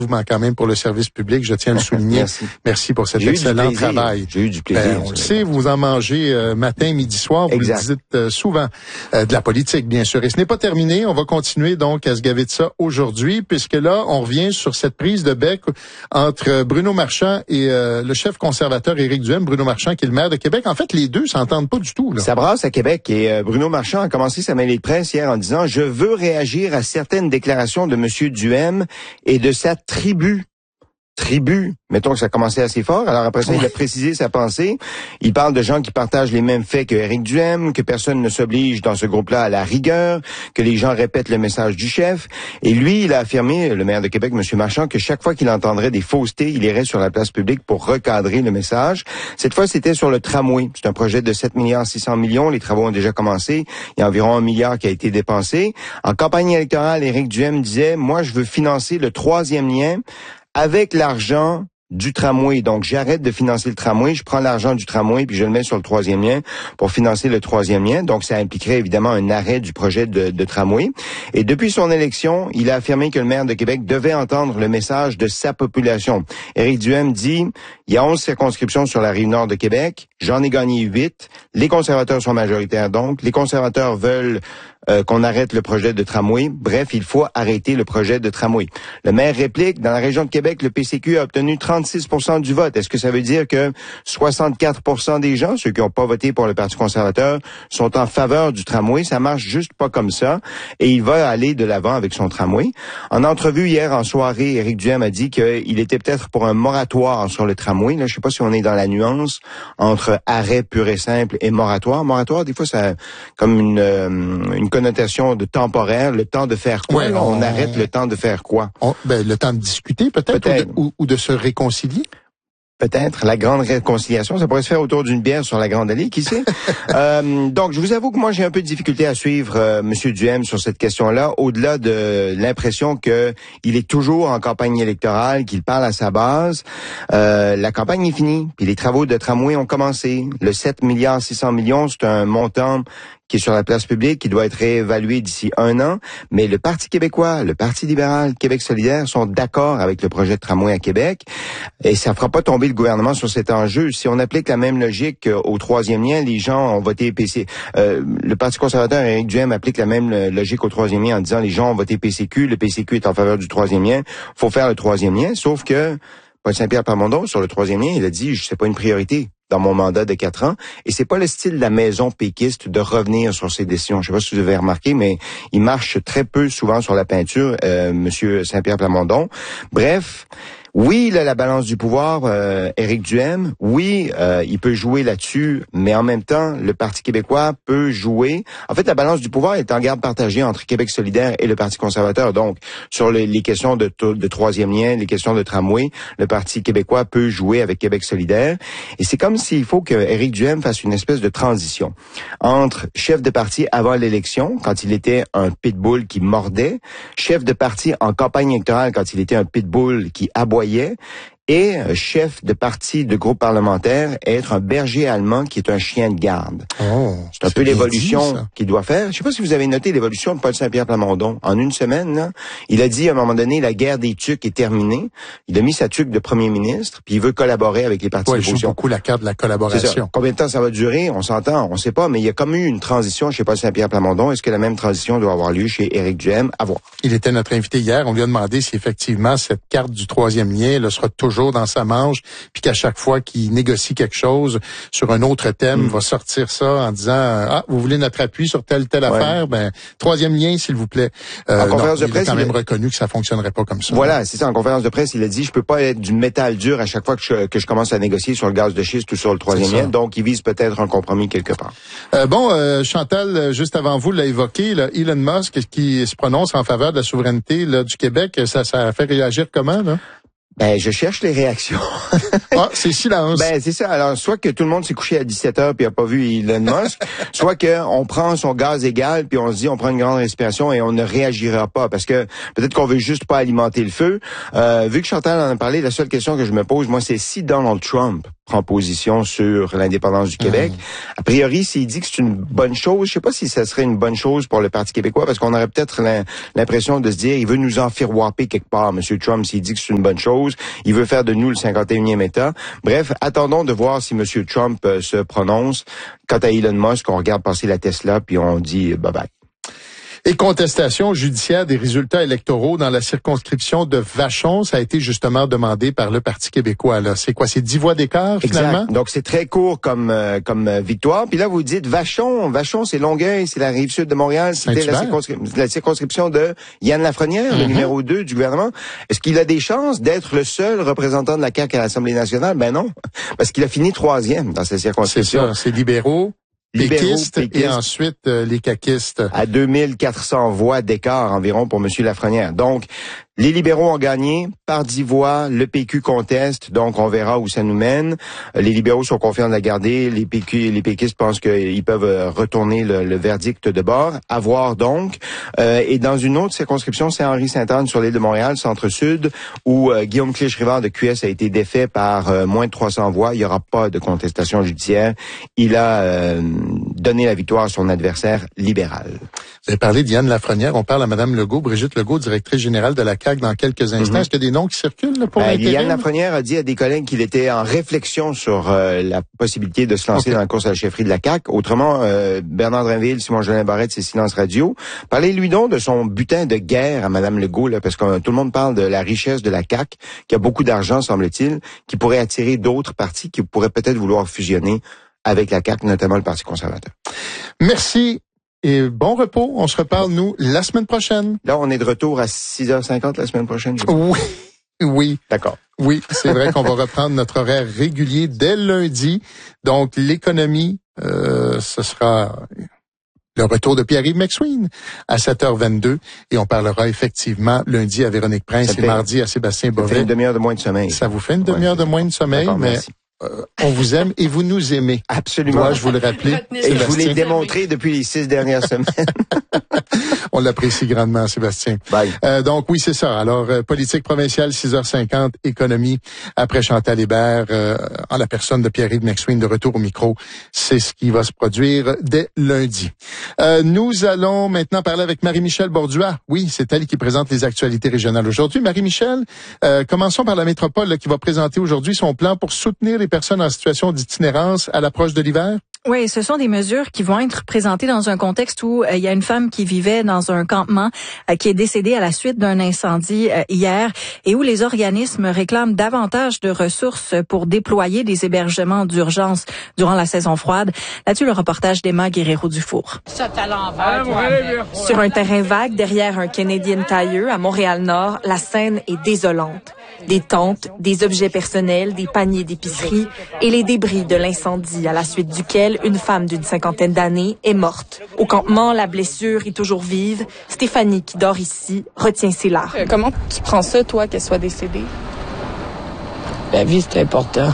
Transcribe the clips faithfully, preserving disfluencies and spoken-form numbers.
quand même pour le service public, je tiens à le souligner. Merci. Merci pour cet J'ai excellent travail. J'ai eu du plaisir. Ben, on le sait, vous en mangez euh, matin, midi, soir, vous exact. le dites euh, souvent. Euh, de la politique, bien sûr. Et ce n'est pas terminé, on va continuer donc à se gaver de ça aujourd'hui, puisque là, on revient sur cette prise de bec entre Bruno Marchand et euh, le chef conservateur Éric Duhem. Bruno Marchand, qui est le maire de Québec. En fait, les deux s'entendent pas du tout, là. Ça brasse à Québec et euh, Bruno Marchand a commencé sa mêlée de presse hier en disant « Je veux réagir à certaines déclarations de M. Duhem et de sa tribu. » Tribu, mettons que ça commençait assez fort. Alors après ça, ouais. il a précisé sa pensée. Il parle de gens qui partagent les mêmes faits que Éric Duhem, que personne ne s'oblige dans ce groupe-là à la rigueur, que les gens répètent le message du chef. Et lui, il a affirmé, le maire de Québec, M. Marchand, que chaque fois qu'il entendrait des faussetés, il irait sur la place publique pour recadrer le message. Cette fois, c'était sur le tramway. C'est un projet de sept milliards six cents millions. Les travaux ont déjà commencé. Il y a environ un milliard qui a été dépensé. En campagne électorale, Éric Duhem disait, moi, je veux financer le troisième lien avec l'argent du tramway. Donc, j'arrête de financer le tramway, je prends l'argent du tramway puis je le mets sur le troisième lien pour financer le troisième lien. Donc, ça impliquerait évidemment un arrêt du projet de, de tramway. Et depuis son élection, il a affirmé que le maire de Québec devait entendre le message de sa population. Éric Duhem dit, il y a onze circonscriptions sur la rive nord de Québec, j'en ai gagné huit. Les conservateurs sont majoritaires donc. Les conservateurs veulent Euh, qu'on arrête le projet de tramway. Bref, il faut arrêter le projet de tramway. Le maire réplique, dans la région de Québec, le P C Q a obtenu trente-six pour cent du vote. Est-ce que ça veut dire que soixante-quatre pour cent des gens, ceux qui n'ont pas voté pour le Parti conservateur, sont en faveur du tramway? Ça marche juste pas comme ça. Et il va aller de l'avant avec son tramway. En entrevue hier en soirée, Éric Duhem a dit qu'il était peut-être pour un moratoire sur le tramway. Là, je sais pas si on est dans la nuance entre arrêt pur et simple et moratoire. Moratoire, des fois, ça comme une, euh, une connotation de temporaire, le temps de faire quoi? Ouais, on, on arrête le temps de faire quoi? On, ben, le temps de discuter peut-être, peut-être. Ou, de, ou, ou de se réconcilier. Peut-être. La grande réconciliation, ça pourrait se faire autour d'une bière sur la Grande Allée, qui sait? euh, donc, je vous avoue que moi, j'ai un peu de difficulté à suivre euh, M. Duhem sur cette question-là, au-delà de l'impression que il est toujours en campagne électorale, qu'il parle à sa base. Euh, la campagne est finie, puis les travaux de tramway ont commencé. Le sept milliards six cents millions, c'est un montant qui est sur la place publique, qui doit être réévalué d'ici un an. Mais le Parti québécois, le Parti libéral, Québec solidaire sont d'accord avec le projet de tramway à Québec. Et ça ne fera pas tomber le gouvernement sur cet enjeu. Si on applique la même logique au troisième lien, les gens ont voté P C. Euh, le Parti conservateur, Éric Duhem, applique la même logique au troisième lien en disant les gens ont voté P C Q, le P C Q est en faveur du troisième lien. Faut faire le troisième lien, sauf que Paul Saint-Pierre Plamondon, sur le troisième lien, il a dit, c'est pas une priorité dans mon mandat de quatre ans. Et c'est pas le style de la maison péquiste de revenir sur ses décisions. Je sais pas si vous avez remarqué, mais il marche très peu souvent sur la peinture, euh, Monsieur Saint-Pierre Plamondon. Bref, oui, il a la balance du pouvoir, euh, Éric Duhem. Oui, euh, il peut jouer là-dessus, mais en même temps, le Parti québécois peut jouer. En fait, la balance du pouvoir est en garde partagée entre Québec solidaire et le Parti conservateur. Donc, sur les, les questions de, de troisième lien, les questions de tramway, le Parti québécois peut jouer avec Québec solidaire. Et c'est comme s'il faut que Éric Duhem fasse une espèce de transition entre chef de parti avant l'élection, quand il était un pitbull qui mordait, chef de parti en campagne électorale quand il était un pitbull qui aboyait, et chef de parti de groupe parlementaire être un berger allemand qui est un chien de garde. Oh, c'est un peu l'évolution qu'il doit faire. Je sais pas si vous avez noté l'évolution de Paul Saint-Pierre Plamondon. En une semaine, là, il a dit à un moment donné, la guerre des tucs est terminée. Il a mis sa tuque de premier ministre, puis il veut collaborer avec les partis ouais, d'opposition. Il joue beaucoup la carte de la collaboration. Combien de temps ça va durer? On s'entend, on sait pas, mais il y a comme eu une transition chez Paul Saint-Pierre Plamondon. Est-ce que la même transition doit avoir lieu chez Éric Duhem? À voir. Il était notre invité hier. On lui a demandé si effectivement cette carte du troisième lien elle sera toujours dans sa manche, puis qu'à chaque fois qu'il négocie quelque chose sur un autre thème, mm. va sortir ça en disant ah, vous voulez notre appui sur telle telle ouais. affaire, ben troisième lien s'il vous plaît. Euh, en non, conférence de il presse, a quand il même a... reconnu que ça fonctionnerait pas comme ça. Voilà, c'est ça. En conférence de presse, il a dit je peux pas être du métal dur à chaque fois que je, que je commence à négocier sur le gaz de schiste ou sur le troisième lien. Donc il vise peut-être un compromis quelque part. Euh, bon, euh, Chantal, juste avant vous l'a évoqué, là, Elon Musk qui se prononce en faveur de la souveraineté là, du Québec, ça, ça a fait réagir comment là? Ben, je cherche les réactions. Ah, c'est silence. Ben, c'est ça. Alors, soit que tout le monde s'est couché à dix-sept heures puis a pas vu Elon Musk, soit que on prend son gaz égal puis on se dit on prend une grande respiration et on ne réagira pas parce que peut-être qu'on veut juste pas alimenter le feu. Euh, vu que Chantal en a parlé, la seule question que je me pose, moi, c'est si Donald Trump prend position sur l'indépendance du Québec. Mmh. A priori, s'il dit que c'est une bonne chose, je sais pas si ça serait une bonne chose pour le Parti québécois, parce qu'on aurait peut-être l'impression de se dire, il veut nous enfiroiper quelque part, M. Trump, s'il dit que c'est une bonne chose. Il veut faire de nous le cinquante et unième État. Bref, attendons de voir si M. Trump euh, se prononce. Quant à Elon Musk, on regarde passer la Tesla, puis on dit bye-bye. Et contestation judiciaire des résultats électoraux dans la circonscription de Vachon, ça a été justement demandé par le Parti québécois. Là, c'est quoi, c'est dix voix d'écart finalement? Exact. Donc c'est très court comme euh, comme euh, victoire. Puis là vous dites Vachon, Vachon c'est Longueuil, c'est la rive sud de Montréal, c'était la, circonscri- la circonscription de Yann Lafrenière, mm-hmm. le numéro deux du gouvernement. Est-ce qu'il a des chances d'être le seul représentant de la C A Q à l'Assemblée nationale? Ben non, parce qu'il a fini troisième dans cette circonscription. C'est ça, c'est libéraux. Libéraux, péquistes, péquistes, et ensuite euh, les caquistes. À deux mille quatre cents voix d'écart environ pour M. Lafrenière. Donc, les libéraux ont gagné par dix voix. Le P Q conteste, donc on verra où ça nous mène. Les libéraux sont confiants de la garder. Les P Q, les péquistes pensent qu'ils peuvent retourner le, le verdict de bord. À voir donc. Euh, et dans une autre circonscription, c'est Henri-Sainte-Anne sur l'île de Montréal, centre-sud, où euh, Guillaume Clich-Rivard de Q S a été défait par euh, moins de trois cents voix. Il n'y aura pas de contestation judiciaire. Il a euh, donné la victoire à son adversaire libéral. Vous avez parlé d'Yann Lafrenière. On parle à Mme Legault, Brigitte Legault, directrice générale de la C A Q dans quelques instants. Mm-hmm. Est-ce qu'il y a des noms qui circulent là, pour ben, l'intérim? Yann Lafrenière a dit à des collègues qu'il était en réflexion sur euh, la possibilité de se lancer okay. dans la course à la chefferie de la C A Q. Autrement, euh, Bernard Drinville, Simon-Jolin Barrette, c'est Silence Radio. Parlez-lui donc de son butin de guerre à Mme Legault, là, parce que tout le monde parle de la richesse de la C A Q, qui a beaucoup d'argent, semble-t-il, qui pourrait attirer d'autres partis qui pourraient peut-être vouloir fusionner avec la C A Q, notamment le Parti conservateur. Merci. Et bon repos. On se reparle, nous, la semaine prochaine. Là, on est de retour à six heures cinquante la semaine prochaine. Oui. Oui. D'accord. Oui, c'est vrai qu'on va reprendre notre horaire régulier dès lundi. Donc, l'économie, euh, ce sera le retour de Pierre-Yves McSween à sept heures vingt-deux. Et on parlera effectivement lundi à Véronique Prince et mardi à Sébastien Bovet. Ça fait une demi-heure de moins de sommeil. Ça vous fait une demi-heure ouais, de moins de sommeil, mais... Merci. Euh, on vous aime et vous nous aimez. Absolument. Dois-je vous le rappeler? Et je vous l'ai démontré depuis les six dernières semaines. On l'apprécie grandement, Sébastien. Bye. Euh, donc oui, c'est ça. Alors, euh, politique provinciale, six heures cinquante, économie, après Chantal Hébert, euh, en la personne de Pierre-Yves McSween, de retour au micro. C'est ce qui va se produire dès lundi. Euh, nous allons maintenant parler avec Marie-Michel Borduas. Oui, c'est elle qui présente les actualités régionales aujourd'hui. Marie-Michel, euh, commençons par la métropole là, qui va présenter aujourd'hui son plan pour soutenir les personnes en situation d'itinérance à l'approche de l'hiver. Oui, ce sont des mesures qui vont être présentées dans un contexte où euh, il y a une femme qui vivait dans un campement euh, qui est décédée à la suite d'un incendie euh, hier et où les organismes réclament davantage de ressources pour déployer des hébergements d'urgence durant la saison froide. Là-dessus, le reportage d'Emma Guerrero-Dufour. Sur un terrain vague derrière un Canadian Tire à Montréal-Nord, la scène est désolante. Des tentes, des objets personnels, des paniers d'épicerie et les débris de l'incendie à la suite duquel une femme d'une cinquantaine d'années est morte. Au campement, la blessure est toujours vive. Stéphanie, qui dort ici, retient ses larmes. Euh, comment tu prends ça, toi, qu'elle soit décédée? La vie, c'est important.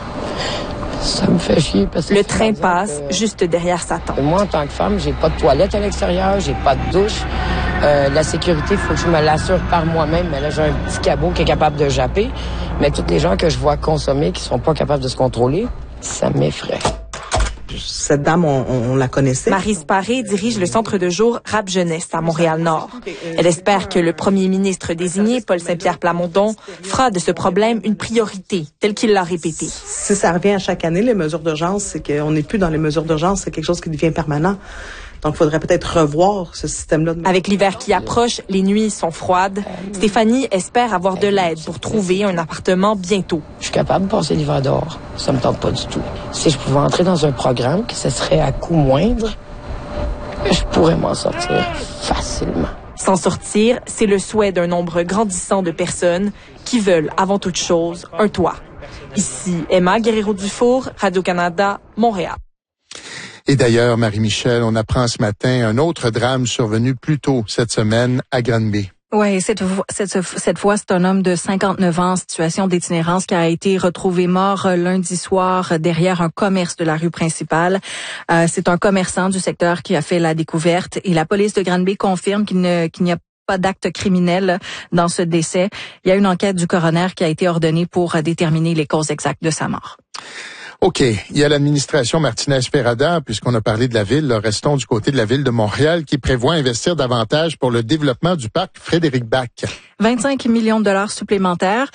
Ça me fait chier parce que... Le train passe que... juste derrière sa tente. Moi, en tant que femme, j'ai pas de toilette à l'extérieur, j'ai pas de douche. Euh, la sécurité, il faut que je me l'assure par moi-même. Mais là, j'ai un petit cabot qui est capable de japper. Mais toutes les gens que je vois consommer, qui sont pas capables de se contrôler, ça m'effraie. Cette dame, on, on la connaissait. Marie Sparé dirige le centre de jour Rap Jeunesse à Montréal-Nord. Elle espère que le premier ministre désigné, Paul Saint-Pierre Plamondon, fera de ce problème une priorité, tel qu'il l'a répété. Si ça revient à chaque année, les mesures d'urgence, c'est qu'on n'est plus dans les mesures d'urgence, c'est quelque chose qui devient permanent. Donc, il faudrait peut-être revoir ce système-là. Avec l'hiver qui approche, les nuits sont froides. Stéphanie espère avoir de l'aide pour trouver un appartement bientôt. Je suis capable de passer l'hiver dehors. Ça me tente pas du tout. Si je pouvais entrer dans un programme, que ce serait à coût moindre, je pourrais m'en sortir facilement. S'en sortir, c'est le souhait d'un nombre grandissant de personnes qui veulent, avant toute chose, un toit. Ici, Emma Guerrero-Dufour, Radio-Canada, Montréal. Et d'ailleurs, Marie-Michel, on apprend ce matin un autre drame survenu plus tôt cette semaine à Granby. Oui, cette, cette, cette fois, c'est un homme de cinquante-neuf ans en situation d'itinérance qui a été retrouvé mort lundi soir derrière un commerce de la rue principale. Euh, c'est un commerçant du secteur qui a fait la découverte et la police de Granby confirme qu'il ne, qu'il n'y a pas d'acte criminel dans ce décès. Il y a une enquête du coroner qui a été ordonnée pour déterminer les causes exactes de sa mort. OK. Il y a l'administration Martinez-Perrada, puisqu'on a parlé de la ville. Là, restons du côté de la ville de Montréal qui prévoit investir davantage pour le développement du parc Frédéric Bach. vingt-cinq millions de dollars supplémentaires.